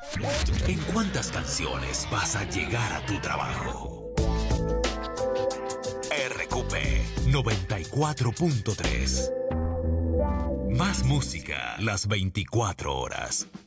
¿En cuántas canciones vas a llegar a tu trabajo? RQP 94.3. Más música las 24 horas.